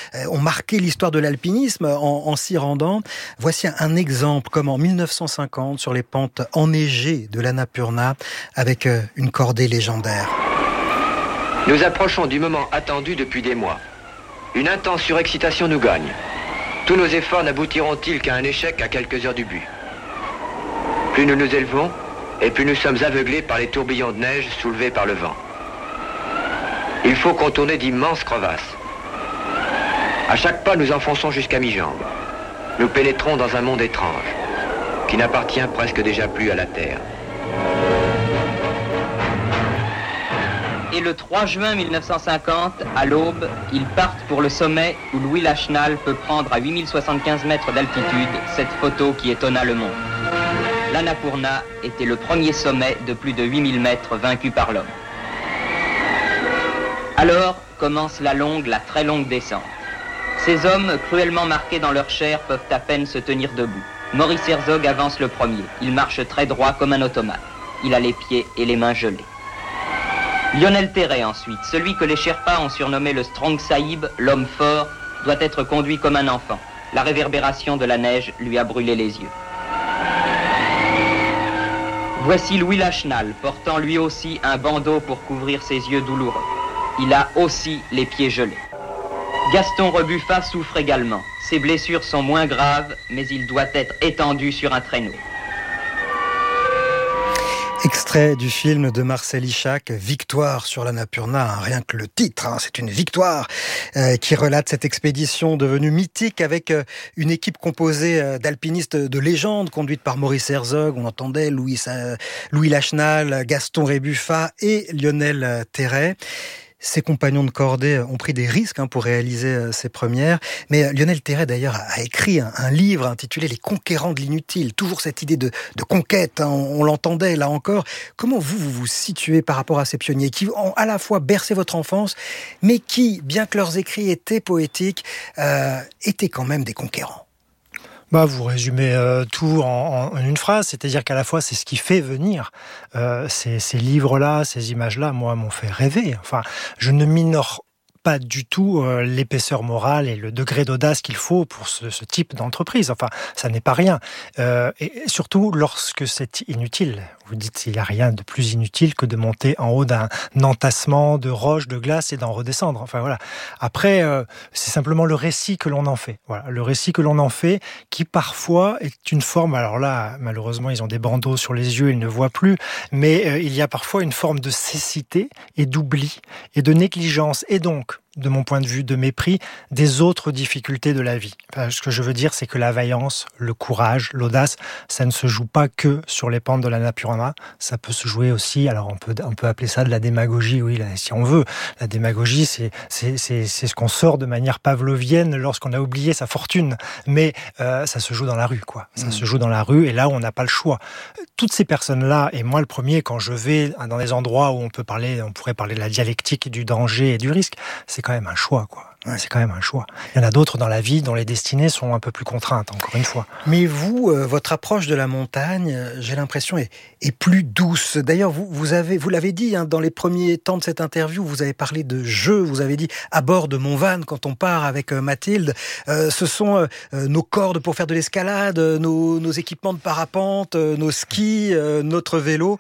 ont marqué l'histoire de l'alpinisme en s'y rendant. Voici un exemple, comme en 1950, sur les pentes enneigées de l'Annapurna, avec une cordée légendaire. Nous approchons du moment attendu depuis des mois. Une intense surexcitation nous gagne. Tous nos efforts n'aboutiront-ils qu'à un échec à quelques heures du but. Plus nous nous élevons, et plus nous sommes aveuglés par les tourbillons de neige soulevés par le vent. Il faut contourner d'immenses crevasses. À chaque pas, nous enfonçons jusqu'à mi-jambe. Nous pénétrons dans un monde étrange, qui n'appartient presque déjà plus à la Terre. Et le 3 juin 1950, à l'aube, ils partent pour le sommet où Louis Lachenal peut prendre à 8075 mètres d'altitude cette photo qui étonna le monde. L'Annapurna était le premier sommet de plus de 8000 mètres vaincu par l'homme. Alors commence la très longue descente. Ces hommes, cruellement marqués dans leur chair, peuvent à peine se tenir debout. Maurice Herzog avance le premier. Il marche très droit comme un automate. Il a les pieds et les mains gelés. Lionel Terray ensuite, celui que les Sherpas ont surnommé le Strong Sahib, l'homme fort, doit être conduit comme un enfant. La réverbération de la neige lui a brûlé les yeux. Voici Louis Lachenal, portant lui aussi un bandeau pour couvrir ses yeux douloureux. Il a aussi les pieds gelés. Gaston Rebuffa souffre également. Ses blessures sont moins graves, mais il doit être étendu sur un traîneau. Extrait du film de Marcel Ichac, Victoire sur l'Annapurna, rien que le titre, c'est une victoire, qui relate cette expédition devenue mythique avec une équipe composée d'alpinistes de légende, conduite par Maurice Herzog, on entendait Louis Lachenal, Gaston Rebuffa et Lionel Terray. Ses compagnons de cordée ont pris des risques pour réaliser ces premières. Mais Lionel Terray, d'ailleurs, a écrit un livre intitulé « Les conquérants de l'inutile ». Toujours cette idée de conquête, on l'entendait là encore. Comment vous situez par rapport à ces pionniers qui ont à la fois bercé votre enfance, mais qui, bien que leurs écrits étaient poétiques, étaient quand même des conquérants? Vous résumez tout en une phrase, c'est-à-dire qu'à la fois c'est ce qui fait venir ces livres-là, ces images-là, moi, m'ont fait rêver. Enfin, je ne minore pas du tout l'épaisseur morale et le degré d'audace qu'il faut pour ce type d'entreprise. Enfin, ça n'est pas rien. Et surtout lorsque c'est inutile. Vous dites qu'il n'y a rien de plus inutile que de monter en haut d'un entassement de roches, de glace et d'en redescendre. Enfin voilà. Après, c'est simplement le récit que l'on en fait. Voilà, le récit que l'on en fait, qui parfois est une forme. Alors là, malheureusement, ils ont des bandeaux sur les yeux, ils ne voient plus. Mais il y a parfois une forme de cécité et d'oubli et de négligence. Et donc, de mon point de vue, de mépris des autres difficultés de la vie. Enfin, ce que je veux dire, c'est que la vaillance, le courage, l'audace, ça ne se joue pas que sur les pentes de l'Annapurna. Ça peut se jouer aussi, alors on peut appeler ça de la démagogie, oui, là, si on veut. La démagogie, c'est ce qu'on sort de manière pavlovienne lorsqu'on a oublié sa fortune. Mais ça se joue dans la rue, quoi. Ça se joue dans la rue, et là, on n'a pas le choix. Toutes ces personnes-là, et moi le premier, quand je vais dans des endroits où on pourrait parler de la dialectique du danger et du risque, c'est quand même un choix, quoi. Ouais. C'est quand même un choix. Il y en a d'autres dans la vie dont les destinées sont un peu plus contraintes, encore une fois. Mais vous, votre approche de la montagne, j'ai l'impression, est plus douce. D'ailleurs, vous l'avez dit, dans les premiers temps de cette interview, vous avez parlé de jeu, vous avez dit à bord de mon van, quand on part avec Mathilde, ce sont nos cordes pour faire de l'escalade, nos équipements de parapente, nos skis, notre vélo.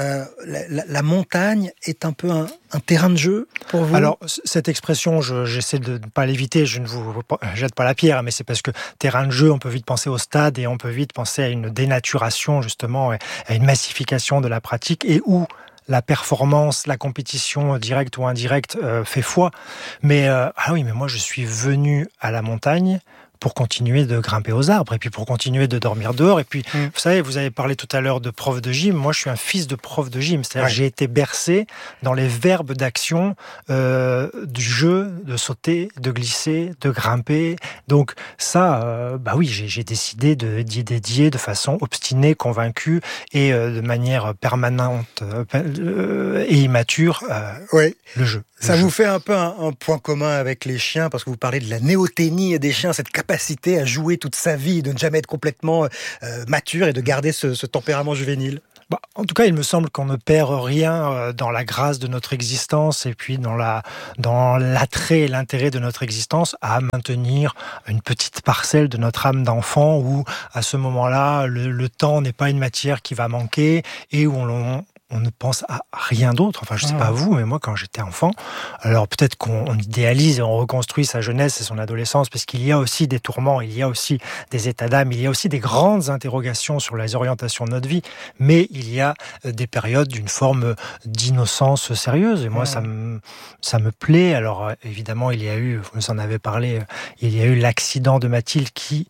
La montagne est un peu un terrain de jeu pour vous? Alors, cette expression, j'essaie de ne pas l'éviter, je ne vous jette pas la pierre, mais c'est parce que terrain de jeu, on peut vite penser au stade et on peut vite penser à une dénaturation, justement, à une massification de la pratique, et où la performance, la compétition directe ou indirecte fait foi. Mais mais moi, je suis venu à la montagne pour continuer de grimper aux arbres, et puis pour continuer de dormir dehors. Et puis, vous savez, vous avez parlé tout à l'heure de prof de gym. Moi, je suis un fils de prof de gym. C'est-à-dire que j'ai été bercé dans les verbes d'action du jeu, de sauter, de glisser, de grimper. Donc ça, j'ai décidé d'y dédier de façon obstinée, convaincue et de manière permanente et immature le jeu. Ça vous fait un peu un point commun avec les chiens, parce que vous parlez de la néoténie des chiens, cette capacité à jouer toute sa vie, de ne jamais être complètement mature et de garder ce tempérament juvénile. En tout cas, il me semble qu'on ne perd rien dans la grâce de notre existence et puis dans l'attrait et l'intérêt de notre existence à maintenir une petite parcelle de notre âme d'enfant où, à ce moment-là, le temps n'est pas une matière qui va manquer et où on ne pense à rien d'autre. Enfin, je sais pas vous, mais moi, quand j'étais enfant, alors peut-être qu'on idéalise et on reconstruit sa jeunesse et son adolescence, parce qu'il y a aussi des tourments, il y a aussi des états d'âme, il y a aussi des grandes interrogations sur les orientations de notre vie, mais il y a des périodes d'une forme d'innocence sérieuse. Et moi, ça me plaît. Alors, évidemment, il y a eu, vous en avez parlé, il y a eu l'accident de Mathilde qui,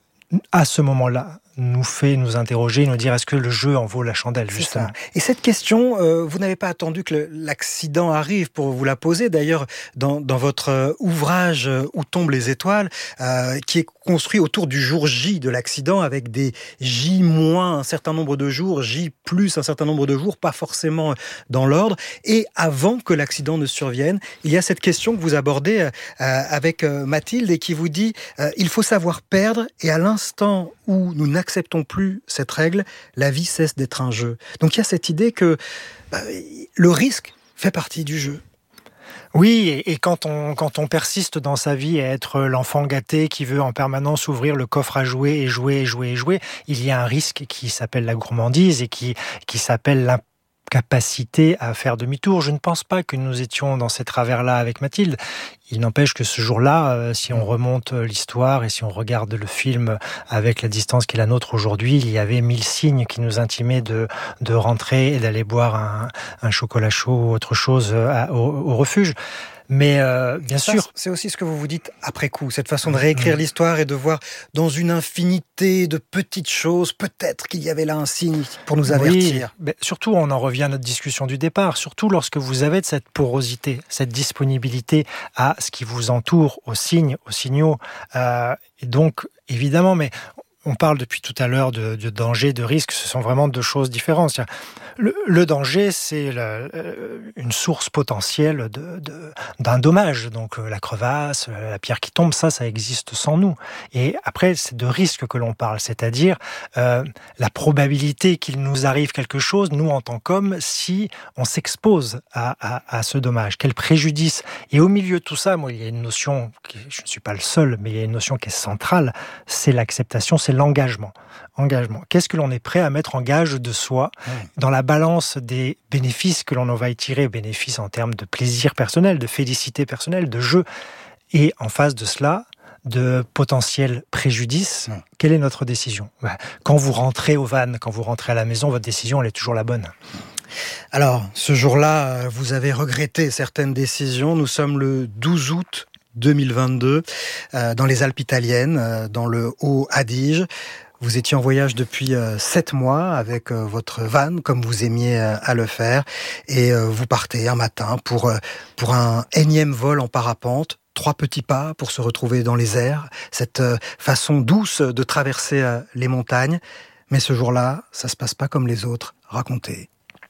à ce moment-là, nous fait nous interroger, nous dire est-ce que le jeu en vaut la chandelle, justement. Et cette question, vous n'avez pas attendu que l'accident arrive pour vous la poser. D'ailleurs, dans votre ouvrage Où tombent les étoiles, qui est construit autour du jour J de l'accident, avec des J- un certain nombre de jours, J+ un certain nombre de jours, pas forcément dans l'ordre. Et avant que l'accident ne survienne, il y a cette question que vous abordez avec Mathilde et qui vous dit il faut savoir perdre, et à l'instant où nous n'acceptons plus cette règle, la vie cesse d'être un jeu. Donc il y a cette idée que le risque fait partie du jeu. Oui, et quand on persiste dans sa vie à être l'enfant gâté qui veut en permanence ouvrir le coffre à jouer et jouer, il y a un risque qui s'appelle la gourmandise et qui s'appelle l'incapacité à faire demi-tour. Je ne pense pas que nous étions dans ces travers-là avec Mathilde. Il n'empêche que ce jour-là, si on remonte l'histoire et si on regarde le film avec la distance qui est la nôtre aujourd'hui, il y avait 1000 signes qui nous intimaient de rentrer et d'aller boire un chocolat chaud ou autre chose au refuge. Mais bien sûr... C'est aussi ce que vous vous dites après coup, cette façon de réécrire l'histoire et de voir dans une infinité de petites choses, peut-être qu'il y avait là un signe pour nous avertir. Oui, mais surtout, on en revient à notre discussion du départ, surtout lorsque vous avez cette porosité, cette disponibilité à ce qui vous entoure, aux signes, aux signaux. Et donc, évidemment, mais on parle depuis tout à l'heure de danger, de risque, ce sont vraiment deux choses différentes. Le danger, c'est une source potentielle d'un dommage. Donc la crevasse, la pierre qui tombe, ça existe sans nous. Et après, c'est de risque que l'on parle, c'est-à-dire la probabilité qu'il nous arrive quelque chose, nous en tant qu'hommes, si on s'expose à ce dommage. Quel préjudice. Et au milieu de tout ça, moi, il y a une notion, je ne suis pas le seul, mais il y a une notion qui est centrale, c'est l'acceptation, c'est l'engagement. Qu'est-ce que l'on est prêt à mettre en gage de soi dans la balance des bénéfices que l'on va y tirer, bénéfices en termes de plaisir personnel, de félicité personnelle, de jeu, et en face de cela, de potentiels préjudices, quelle est notre décision ? Quand vous rentrez au van, quand vous rentrez à la maison, votre décision, elle est toujours la bonne. Alors, ce jour-là, vous avez regretté certaines décisions. Nous sommes le 12 août 2022, dans les Alpes italiennes, dans le Haut-Adige. Vous étiez en voyage depuis 7 mois avec votre van, comme vous aimiez à le faire, et vous partez un matin pour un énième vol en parapente. 3 petits pas pour se retrouver dans les airs, cette façon douce de traverser les montagnes. Mais ce jour-là, ça se passe pas comme les autres. Racontez.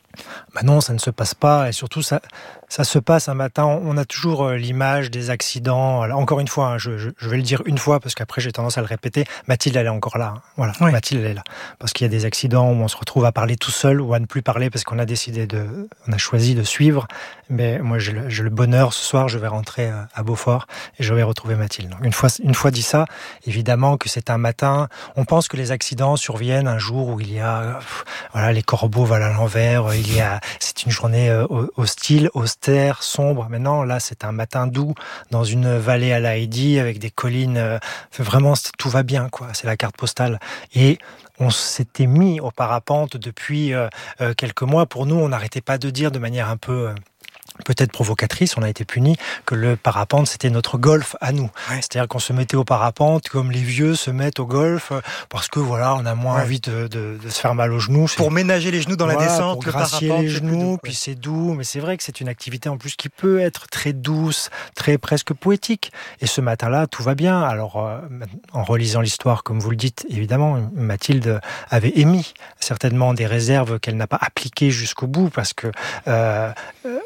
Non, ça ne se passe pas, et surtout ça se passe un matin. On a toujours l'image des accidents. Alors, encore une fois, je vais le dire une fois parce qu'après j'ai tendance à le répéter. Mathilde, elle est encore là. Voilà, oui. Mathilde, elle est là parce qu'il y a des accidents où on se retrouve à parler tout seul ou à ne plus parler parce qu'on a on a choisi de suivre. Mais moi, j'ai le bonheur ce soir. Je vais rentrer à Beaufort et je vais retrouver Mathilde. Donc, une fois dit ça, évidemment que c'est un matin. On pense que les accidents surviennent un jour où il y a les corbeaux volent à l'envers. C'est une journée hostile, austère, sombre. Mais non, là, c'est un matin doux dans une vallée à la Heidi avec des collines. Vraiment, tout va bien, quoi. C'est la carte postale. Et on s'était mis au parapente depuis quelques mois. Pour nous, on n'arrêtait pas de dire de manière un peu... peut-être provocatrice, on a été punis, que le parapente, c'était notre golf à nous. Ouais. C'est-à-dire qu'on se mettait au parapente comme les vieux se mettent au golf, parce que voilà, on a moins envie de se faire mal aux genoux. Pour ménager les genoux dans la descente, pour gracier les genoux, puis c'est doux, mais c'est vrai que c'est une activité en plus qui peut être très douce, très presque poétique. Et ce matin-là, tout va bien. Alors, en relisant l'histoire, comme vous le dites, évidemment, Mathilde avait émis certainement des réserves qu'elle n'a pas appliquées jusqu'au bout, parce que... mais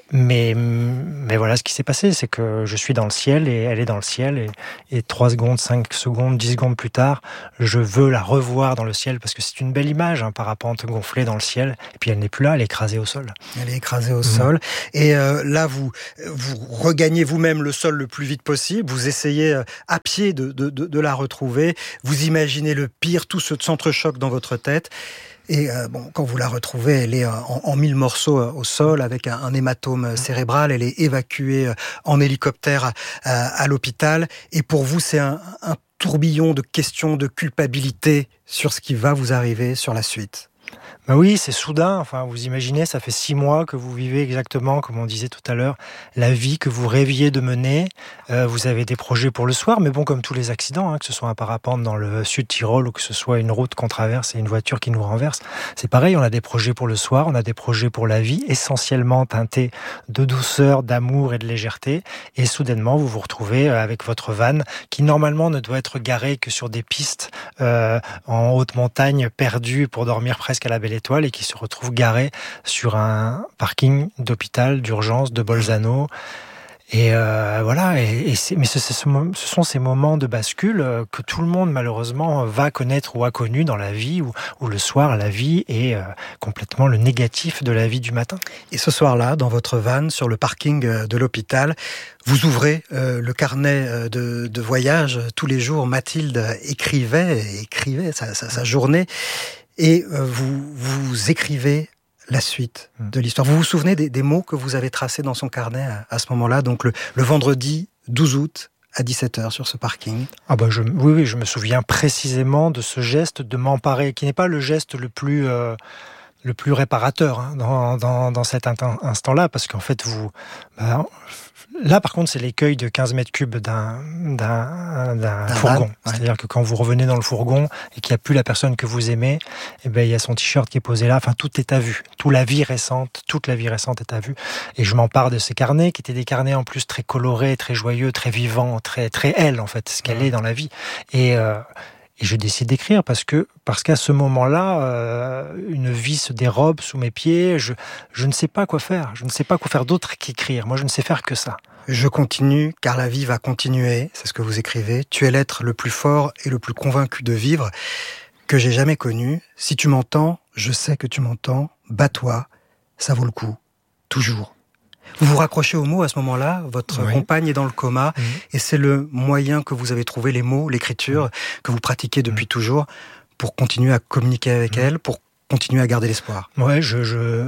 Mais voilà ce qui s'est passé, c'est que je suis dans le ciel et elle est dans le ciel et 3 secondes, 5 secondes, 10 secondes plus tard, je veux la revoir dans le ciel parce que c'est une belle image, un parapente gonflé dans le ciel et puis elle n'est plus là, elle est écrasée au sol. Elle est écrasée au sol et là vous regagnez vous-même le sol le plus vite possible, vous essayez à pied de la retrouver, vous imaginez le pire, tout ce s'entrechoque dans votre tête. Et quand vous la retrouvez, elle est en 1000 morceaux au sol avec un hématome cérébral. Elle est évacuée en hélicoptère à l'hôpital. Et pour vous, c'est un tourbillon de questions de culpabilité sur ce qui va vous arriver sur la suite. Ben oui, c'est soudain. Enfin, vous imaginez, ça fait 6 mois que vous vivez exactement, comme on disait tout à l'heure, la vie que vous rêviez de mener. Vous avez des projets pour le soir, mais bon, comme tous les accidents, que ce soit un parapente dans le Sud-Tyrol ou que ce soit une route qu'on traverse et une voiture qui nous renverse, c'est pareil. On a des projets pour le soir, on a des projets pour la vie, essentiellement teintés de douceur, d'amour et de légèreté. Et soudainement, vous vous retrouvez avec votre van qui normalement ne doit être garée que sur des pistes en haute montagne, perdues pour dormir presque à la belle étoile et qui se retrouve garé sur un parking d'hôpital d'urgence de Bolzano. Et voilà. Mais ce sont ces moments de bascule que tout le monde malheureusement va connaître ou a connu dans la vie, où le soir la vie est complètement le négatif de la vie du matin. Et ce soir-là, dans votre van sur le parking de l'hôpital, vous ouvrez le carnet de voyage. Tous les jours, Mathilde écrivait sa journée. Et vous écrivez la suite de l'histoire. Vous vous souvenez des mots que vous avez tracés dans son carnet à ce moment-là, donc le vendredi 12 août à 17h sur ce parking? Oui, je me souviens précisément de ce geste de m'emparer, qui n'est pas le geste le plus réparateur dans cet instant-là, parce qu'en fait, là, par contre, c'est l'écueil de 15 mètres cubes d'un fourgon. C'est-à-dire que quand vous revenez dans le fourgon et qu'il n'y a plus la personne que vous aimez, il y a son t-shirt qui est posé là. Enfin, tout est à vue. Toute la vie récente est à vue. Et je m'empare de ces carnets, qui étaient des carnets en plus très colorés, très joyeux, très vivants, très, très elle, en fait, ce qu'elle est dans la vie. Et je décide d'écrire parce qu'à ce moment-là, une vie se dérobe sous mes pieds. Je ne sais pas quoi faire. Je ne sais pas quoi faire d'autre qu'écrire. Moi, je ne sais faire que ça. Je continue, car la vie va continuer. C'est ce que vous écrivez. Tu es l'être le plus fort et le plus convaincu de vivre que j'ai jamais connu. Si tu m'entends, je sais que tu m'entends. Bats-toi, ça vaut le coup. Toujours. Vous vous raccrochez aux mots à ce moment-là, votre compagne est dans le coma, et c'est le moyen que vous avez trouvé, les mots, l'écriture, que vous pratiquez depuis toujours, pour continuer à communiquer avec elle, pour continuer à garder l'espoir. Ouais, je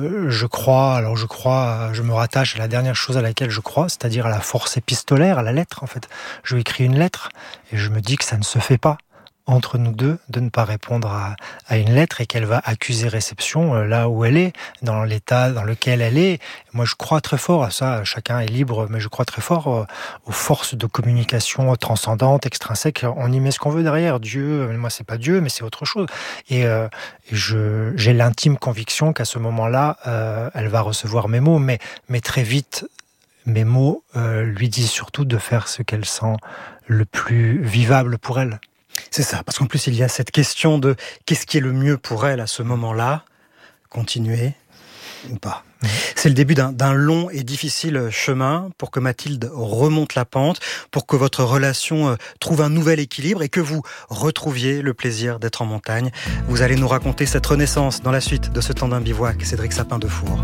me rattache à la dernière chose à laquelle je crois, c'est-à-dire à la force épistolaire, à la lettre, en fait. Je lui écris une lettre, et je me dis que ça ne se fait pas entre nous deux de ne pas répondre à une lettre et qu'elle va accuser réception là où elle est, dans l'état dans lequel elle est. Moi, je crois très fort à ça, chacun est libre, mais je crois très fort aux forces de communication transcendantes, extrinsèques. On y met ce qu'on veut derrière. Dieu, moi, c'est pas Dieu, mais c'est autre chose. Et j'ai l'intime conviction qu'à ce moment-là, elle va recevoir mes mots, mais très vite, mes mots lui disent surtout de faire ce qu'elle sent le plus vivable pour elle. C'est ça, parce qu'en plus il y a cette question de qu'est-ce qui est le mieux pour elle à ce moment-là, continuer ou pas. C'est le début d'un long et difficile chemin pour que Mathilde remonte la pente, pour que votre relation trouve un nouvel équilibre et que vous retrouviez le plaisir d'être en montagne. Vous allez nous raconter cette renaissance dans la suite de Ce temps d'un bivouac, Cédric Sapin-Defour.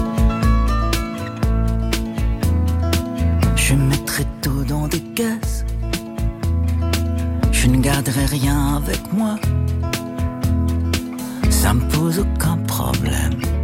Je mettrai tout dans des caisses. Je ne garderai rien avec moi. Ça me pose aucun problème.